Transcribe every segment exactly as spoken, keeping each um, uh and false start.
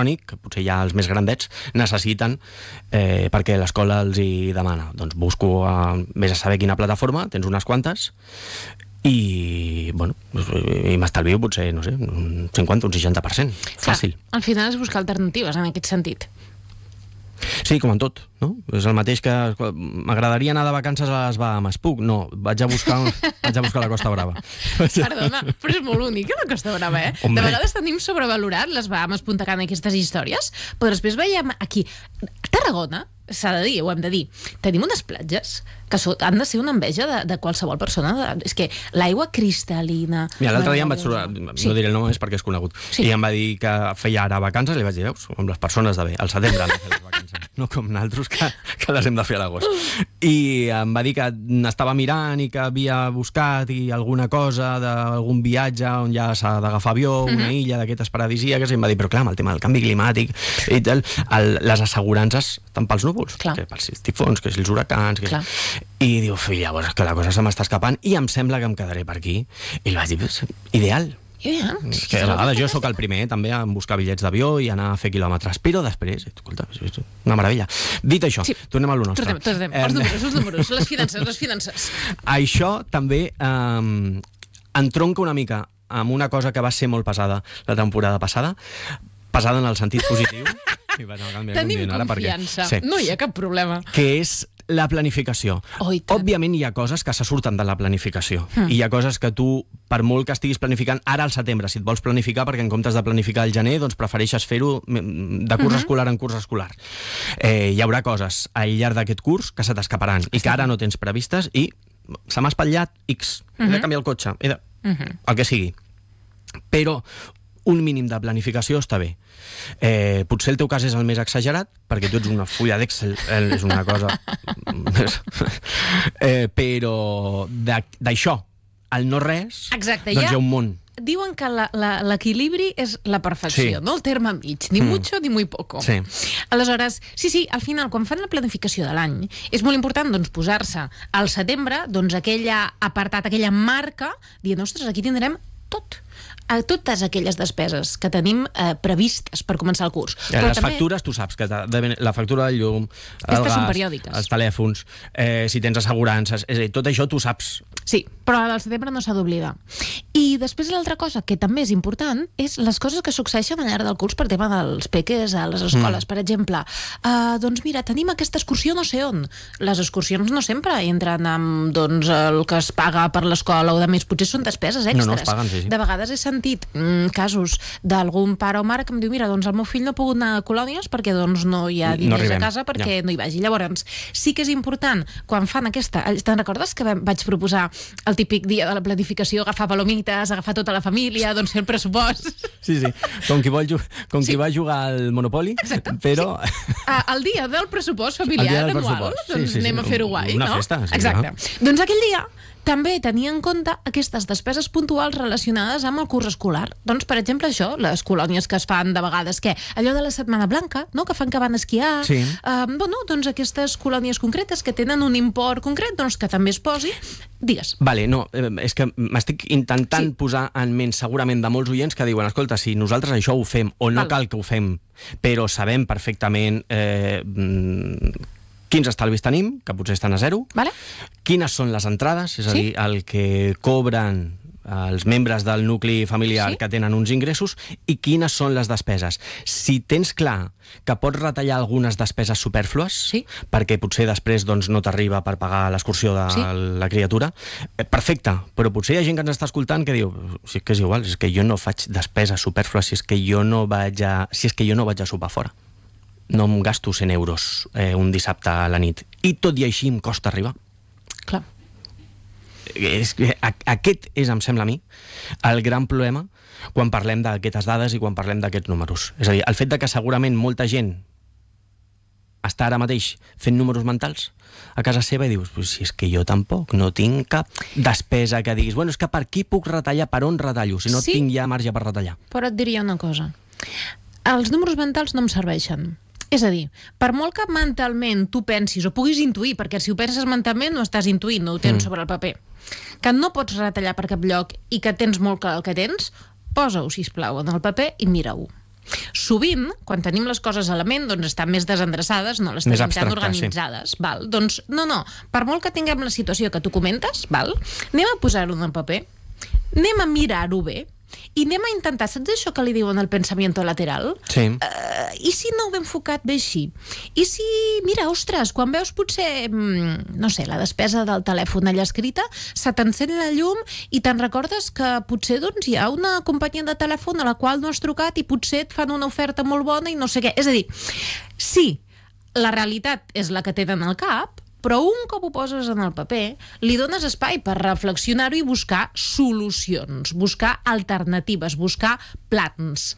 electrònic, que potser ja els més grandets necessiten eh, perquè l'escola els hi demana. Doncs busco, a, vés a saber quina plataforma, tens unes quantes, i, bueno, i m'estalvio potser, no sé, un cinquanta, un seixanta per cent. Fàcil. Clar, al final és buscar alternatives en aquest sentit. Sí, com en tot, no? És el mateix que... M'agradaria anar de vacances a les Bahamas. Puc? No, vaig a buscar, vaig a buscar la Costa Brava. Perdona, però és molt única la Costa Brava, eh? Hombre. De vegades tenim sobrevalorat les Bahamas, Punta Cana i aquestes històries, però després veiem aquí... Tarragona, s'ha de dir, ho hem de dir, tenim unes platges que so, han de ser una enveja de, de qualsevol persona. De, és que l'aigua cristal·lina... Mira, l'altre dia em vaig trobar, sí. no diré el nom, és perquè és conegut, sí. i em va dir que feia ara vacances, i li vaig dir, veus, amb les persones de bé, al setembre han de fer les vacances, no com naltros que, que les hem de fer a l'agost. I em va dir que n'estava mirant i que havia buscat i alguna cosa d'algun viatge on ja s'ha d'agafar avió, una uh-huh. illa d'aquestes paradisíaques, i em va dir, però clar, amb el tema del canvi climàtic i tal, el, les assegurances estan pels núvols, clar. que pels tifons, que si els huracans... Que... I diu, fill, llavors que la cosa se m'està escapant i em sembla que em quedaré per aquí. I li vaig dir, ideal. Yeah. Que a vegades jo sóc el primer també a buscar bitllets d'avió i anar a fer quilòmetres, però després, escolta, és una meravella. Dit això, sí. tornem a lo nostre. Tornem, tornem. Eh, els números, els números, les finances, les finances. Això també eh, entronca una mica amb una cosa que va ser molt pesada la temporada passada, pesada en el sentit positiu. I va, no, Tenim ara confiança, perquè... sí. no hi ha cap problema. Que és la planificació. Oh, òbviament hi ha coses que se surten de la planificació. Mm. I hi ha coses que tu, per molt que estiguis planificant ara al setembre, si et vols planificar, perquè en comptes de planificar al gener, doncs prefereixes fer-ho de curs mm-hmm. escolar en curs escolar. Eh, hi haurà coses al llarg d'aquest curs que se t'escaparan i que ara no tens previstes i se m'ha espatllat X. Mm-hmm. He de canviar el cotxe, he de... Mm-hmm. el que sigui. Però un mínim de planificació està bé. Eh, potser el teu cas és el més exagerat, perquè tu ets una fulla d'Excel, és una cosa... eh, però d'això, al no res, exacte, doncs ja hi ha un món. Diuen que l'equilibri és la perfecció, sí. no el terme mig, ni mm. mucho ni muy poco. Sí. Aleshores, sí, sí, al final, quan fan la planificació de l'any, és molt important doncs, posar-se al setembre doncs, aquella apartat, aquella marca, dient, ostres, aquí tindrem tot. A totes aquelles despeses que tenim eh, previstes per començar el curs. Ja, les també... factures, tu saps que la factura del llum, el gas, els telèfons, eh, si tens assegurances, és a dir, tot això tu saps. Sí, però al setembre no s'ha d'oblidar. I després l'altra cosa que també és important és les coses que succeeixen al llarg del curs per tema dels peques a les escoles. Mm. Per exemple, uh, doncs mira, tenim aquesta excursió no sé on. Les excursions no sempre entren amb doncs, el que es paga per l'escola o de més, potser són despeses extres. No, no es paguen, sí, sí. De vegades he sentit mm, casos d'algun pare o mare que em diu, mira, doncs el meu fill no ha pogut anar a colònies perquè doncs no hi ha diners no a casa perquè ja. no hi vagi. Llavors, sí que és important, quan fan aquesta... Te'n recordes que vaig proposar el típic dia de la planificació, agafar palomites, agafar tota la família, doncs fer el pressupost? Sí, sí, com qui, vol, com qui sí. va jugar al Monopoly, exacte, però... Sí. Ah, el dia del pressupost familiar del anual, pressupost. doncs sí, sí, anem sí. a fer-ho guai, una no? Festa, sí, exacte. No? Doncs aquell dia també tenia en compte aquestes despeses puntuals relacionades amb el curs escolar. Doncs, per exemple, això, les colònies que es fan de vegades, què? Allò de la Setmana Blanca, no?, que fan que van a esquiar. Sí. Uh, bueno, doncs aquestes colònies concretes que tenen un import concret, doncs que també es posi. Digues. Vale, no, és que m'estic intentant sí. posar en ment segurament de molts oients que diuen, escolta, si nosaltres això ho fem, o no Val. cal que ho fem, però sabem perfectament... Eh, quins estalvis tenim, que potser estan a zero, vale. quines són les entrades, és a sí? dir, el que cobren els membres del nucli familiar sí? que tenen uns ingressos i quines són les despeses. Si tens clar que pots retallar algunes despeses supèrflues, sí? perquè potser després doncs, no t'arriba per pagar l'excursió de sí? la criatura, perfecte, però potser hi ha gent que ens està escoltant que diu, si és que és igual, és que jo no faig despeses supèrflues si és que jo no vaig a, si és que jo no vaig a sopar fora. No em gasto cent euros eh, un dissabte a la nit. I tot i així em costa arribar. Clar. És, a, aquest és, em sembla a mi, el gran problema quan parlem d'aquestes dades i quan parlem d'aquests números. És a dir, el fet de que segurament molta gent està ara mateix fent números mentals a casa seva i dius, pues, si és que jo tampoc no tinc cap despesa que diguis, bueno, és que per aquí puc retallar, per on retallo, si no sí, tinc ja marge per retallar. Però et diria una cosa. Els números mentals no em serveixen. És a dir, per molt que mentalment tu pensis o puguis intuir, perquè si ho penses mentalment no estàs intuint, no ho tens mm. sobre el paper, que no pots retallar per cap lloc i que tens molt clar el que tens, posa-ho, sisplau, en el paper i mira-ho. Sovint, quan tenim les coses a la ment, doncs estan més desendreçades, no les tenim tan organitzades. Sí. Val? Doncs no, no, per molt que tinguem la situació que tu comentes, val? Anem a posar-ho en paper, anem a mirar-ho bé, i anem a intentar, saps això que li diuen el pensamiento lateral? Sí. Uh, I si no ho hem enfocat bé així? I si, mira, ostres, quan veus potser, no sé, la despesa del telèfon allà escrita, se t'encén la llum i te'n recordes que potser doncs, hi ha una companyia de telèfon a la qual no has trucat i potser et fan una oferta molt bona i no sé què. És a dir, sí, la realitat és la que tenen al cap, però un cop ho poses en el paper, li dones espai per reflexionar-ho i buscar solucions, buscar alternatives, buscar plans.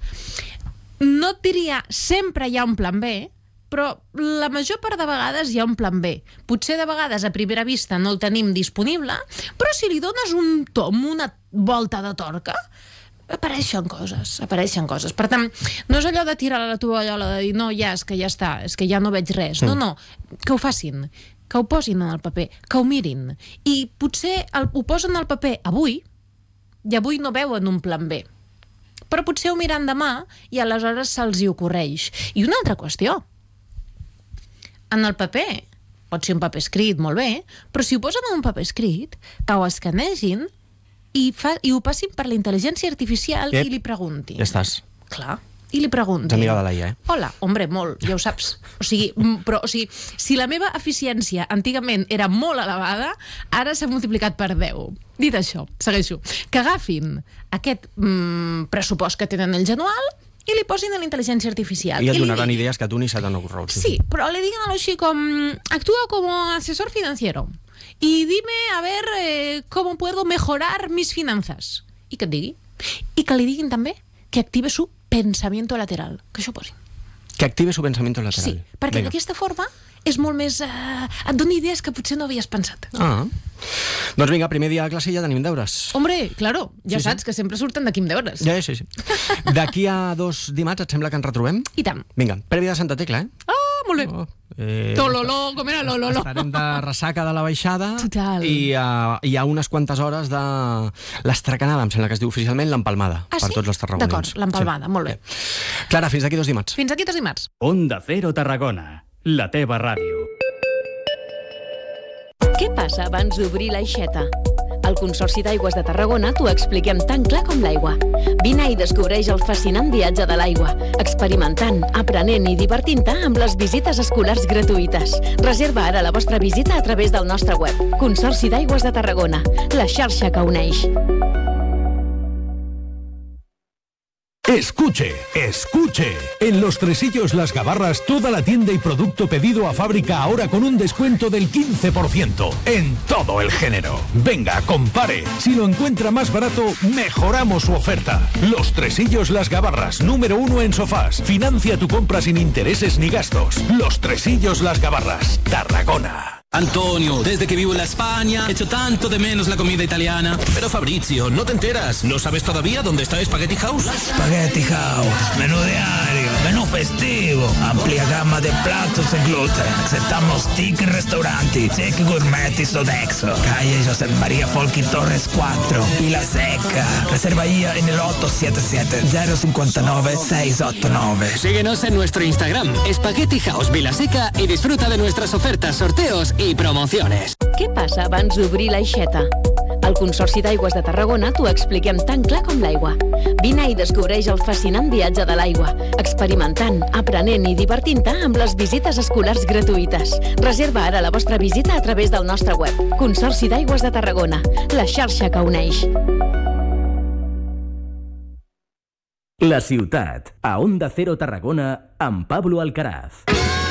No et diria sempre hi ha un plan B, però la major part de vegades hi ha un plan B. Potser de vegades a primera vista no el tenim disponible, però si li dones un tom, una volta de torca, apareixen coses, apareixen coses. Per tant, no és allò de tirar a la tovallola de dir no, ja, és que ja està, és que ja no veig res. No, no, que ho facin, que ho posin en el paper, que ho mirin. I potser el, ho posen al paper avui, i avui no veuen un plan B. Però potser ho miren demà i aleshores se'ls hi ocorreix. I una altra qüestió. En el paper, pot ser un paper escrit, molt bé, però si ho posen en un paper escrit, que ho escanegin i, fa, i ho passin per la intel·ligència artificial Ep, i li preguntin. Ja estàs. Clar. I li preguntin. Amiga de l'Aia, eh? Hola, hombre, molt, ja ho saps. O sigui, però, o sigui, si la meva eficiència antigament era molt elevada, ara s'ha multiplicat per deu. Dit això, segueixo. Que agafin aquest mm, pressupost que tenen ells anual i li posin a la intel·ligència artificial. I et donaran digui, idees que a tu ni se t'han ocorregut. Sí, sí, però le digan algo així com actúa como asesor financiero y dime a ver eh, cómo puedo mejorar mis finanzas. I que et digui. I que li diguin també que active su pensamiento lateral, que això posi. Que active su pensamiento lateral. Sí, perquè d'aquesta forma és molt més... Eh, et dona idees que potser no havies pensat. Ah. Doncs vinga, primer dia de classe ja tenim deures. Hombre, claro, ja sí, saps sí. que sempre surten d'aquí amb deures. Ja, sí, sí. D'aquí a dos dimarts et sembla que ens retrobem? I tant. Vinga, prèvia de Santa Tecla, eh? Ah, molt bé. Oh. Eh, Tololó, com era l'ololó. Estarem de ressaca de la baixada. Total. I uh, hi ha unes quantes hores de l'estracanada, em sembla que es diu oficialment l'empalmada. Ah, per sí? tots els tarragonins. D'acord, l'empalmada, sí. Molt bé. Clara, fins d'aquí dos dimarts. Fins aquí dos dimarts. Onda Cero Tarragona, la teva ràdio. Què passa abans d'obrir l'aixeta? Al Consorci d'Aigües de Tarragona t'ho expliquem tan clar com l'aigua. Vine i descobreix el fascinant viatge de l'aigua, experimentant, aprenent i divertint-te amb les visites escolars gratuïtes. Reserva ara la vostra visita a través del nostre web. Consorci d'Aigües de Tarragona, la xarxa que uneix. Escuche, escuche. En Los Tresillos Las Gabarras, toda la tienda y producto pedido a fábrica ahora con un descuento del quince por ciento en todo el género. Venga, compare. Si lo encuentra más barato, mejoramos su oferta. Los Tresillos Las Gabarras, número uno en sofás. Financia tu compra sin intereses ni gastos. Los Tresillos Las Gabarras, Tarragona. Antonio, desde que vivo en la España, echo tanto de menos la comida italiana. Pero Fabrizio, ¿no te enteras? ¿No sabes todavía dónde está Spaghetti House? Spaghetti House, menú diario, menú festivo, amplia gama de platos sin gluten. Aceptamos tickets restauranti, cheque gourmet y Sodexo. Calle José María Folky Torres cuatro, Vila Seca. Reserva ya en el ocho siete siete, cero cinco nueve, seis ocho nueve. Síguenos en nuestro Instagram, Spaghetti House Vila Seca, y disfruta de nuestras ofertas, sorteos i promociones. Què passa abans d'obrir l'aixeta? Al Consorci d'Aigües de Tarragona t'ho expliquem tan clar com l'aigua. Vine i descobreix el fascinant viatge de l'aigua, experimentant, aprenent i divertint-te amb les visites escolars gratuïtes. Reserva ara la vostra visita a través del nostre web. Consorci d'Aigües de Tarragona, la xarxa que uneix. La ciutat, a Onda Cero Tarragona, amb Pablo Alcaraz.